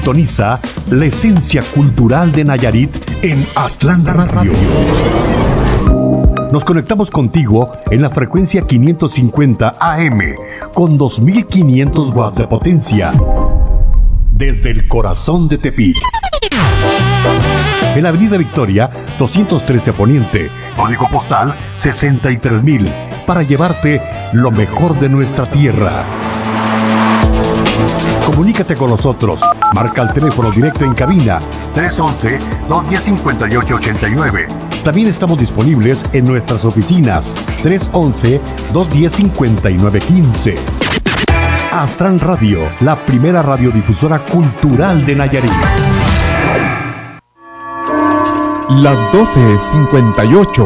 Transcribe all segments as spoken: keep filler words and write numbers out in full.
Sintoniza la esencia cultural de Nayarit en Aztlán Radio. Nos conectamos contigo en la frecuencia quinientos cincuenta A M con dos mil quinientos watts de potencia desde el corazón de Tepic. En la Avenida Victoria, doscientos trece Poniente, código postal sesenta y tres mil, para llevarte lo mejor de nuestra tierra. Comunícate con nosotros. Marca el teléfono directo en cabina tres once, dos diez, cincuenta y ocho ochenta y nueve. También estamos disponibles en nuestras oficinas tres once, dos diez, cincuenta y nueve quince. Aztlán Radio, la primera radiodifusora cultural de Nayarit. Las doce cincuenta y ocho.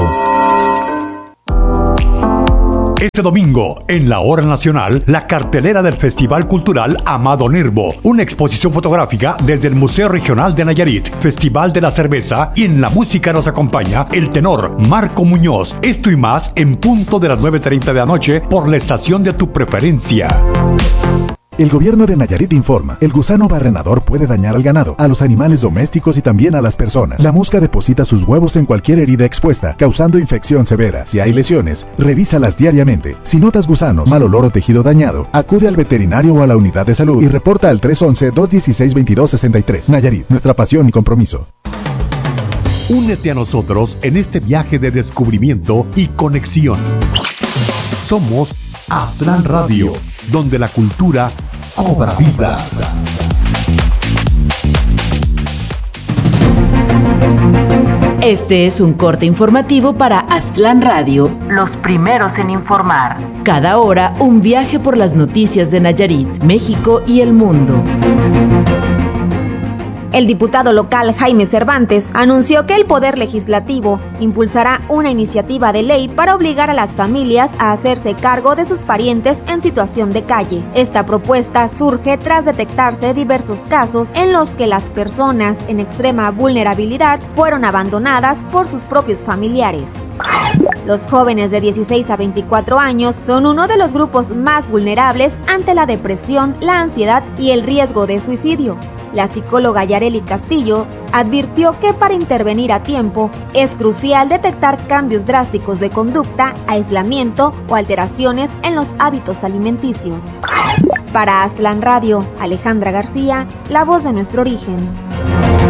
Este domingo, en la Hora Nacional, la cartelera del Festival Cultural Amado Nervo. Una exposición fotográfica desde el Museo Regional de Nayarit, Festival de la Cerveza, y en la música nos acompaña el tenor Marco Muñoz. Esto y más en punto de las nueve treinta de la noche por la estación de tu preferencia. El gobierno de Nayarit informa, el gusano barrenador puede dañar al ganado, a los animales domésticos y también a las personas. La mosca deposita sus huevos en cualquier herida expuesta, causando infección severa. Si hay lesiones, revísalas diariamente. Si notas gusanos, mal olor o tejido dañado, acude al veterinario o a la unidad de salud y reporta al tres once, dos dieciséis, veintidós sesenta y tres. Nayarit, nuestra pasión y compromiso. Únete a nosotros en este viaje de descubrimiento y conexión. Somos Aztlán Radio, donde la cultura cobra vida. Este es un corte informativo para Aztlán Radio, los primeros en informar. Cada hora, un viaje por las noticias de Nayarit, México y el mundo. El diputado local Jaime Cervantes anunció que el Poder Legislativo impulsará una iniciativa de ley para obligar a las familias a hacerse cargo de sus parientes en situación de calle. Esta propuesta surge tras detectarse diversos casos en los que las personas en extrema vulnerabilidad fueron abandonadas por sus propios familiares. Los jóvenes de dieciséis a veinticuatro años son uno de los grupos más vulnerables ante la depresión, la ansiedad y el riesgo de suicidio. La psicóloga Yareli Castillo advirtió que para intervenir a tiempo es crucial detectar cambios drásticos de conducta, aislamiento o alteraciones en los hábitos alimenticios. Para Aztlán Radio, Alejandra García, la voz de nuestro origen.